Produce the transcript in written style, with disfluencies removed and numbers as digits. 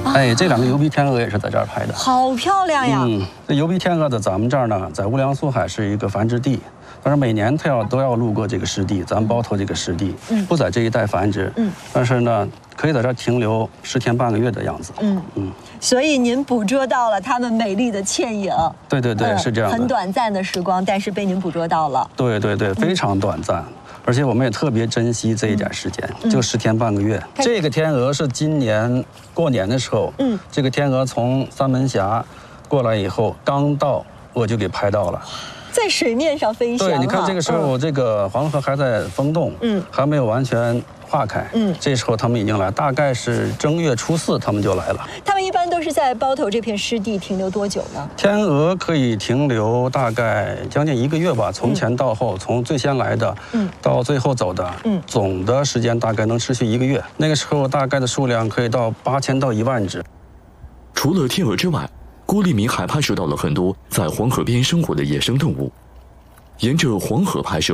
哎，这2个疣鼻天鹅也是在这儿拍的， 好漂亮呀！ 这疣鼻天鹅在咱们这儿呢，在乌梁苏海是一个繁殖地，但是每年它都要路过这个湿地，咱们包头这个湿地，不在这一带繁殖，但是呢，可以在这儿停留10天半个月的样子， 所以您捕捉到了它们美丽的倩影。 对对对，是这样的。 很短暂的时光，但是被您捕捉到了。 对对对，非常短暂。而且我们也特别珍惜这一点时间，就10天半个月。这个天鹅是今年过年的时候，这个天鹅从三门峡过来以后，刚到我就给拍到了， 在水面上飞翔。 对，你看这个时候，这个黄河还在封冻，还没有完全化开，这时候他们已经来，大概是正月初4他们就来了。 他们一般都是在包头这片湿地停留多久呢？ 天鹅可以停留大概将近1个月吧，从前到后，从最先来的，到最后走的，总的时间大概能持续1个月。那个时候大概的数量可以到8000到1万只。 除了天鹅之外，郭立明还拍摄到了很多在黄河边生活的野生动物。沿着黄河拍摄，